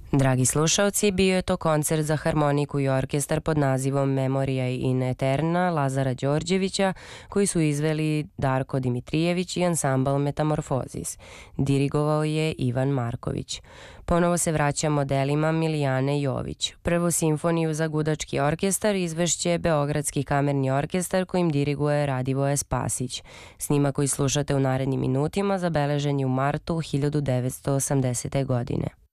Dragi slušalci, bio je to koncert za harmoniku i orkestar pod nazivom Memoria in Eterna Lazara Đorđevića, koji su izveli Darko Dimitrijević i ansambl Metamorfozis. Dirigovao je Ivan Marković. Ponovo se vraća modelima Milijane Jović. Prvu simfoniju za gudački orkestar izvešće Beogradski kamerni orkestar kojim diriguje Radivoje Spasić. Snimak koji slušate u narednim minutima zabeležen je u martu 1980. godine.